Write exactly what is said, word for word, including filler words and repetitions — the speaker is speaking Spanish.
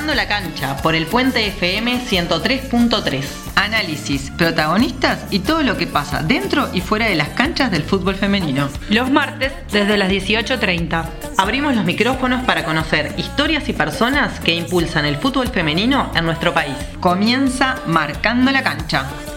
Marcando la cancha por el Puente F M ciento tres punto tres. Análisis, protagonistas y todo lo que pasa dentro y fuera de las canchas del fútbol femenino. Los martes desde las dieciocho treinta. Abrimos los micrófonos para conocer historias y personas que impulsan el fútbol femenino en nuestro país. Comienza Marcando la cancha.